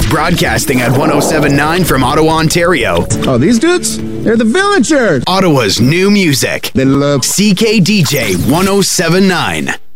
Broadcasting at 107.9 from Ottawa, Ontario. Oh, these dudes? They're the Villagers. Ottawa's new music. They love CKDJ 107.9.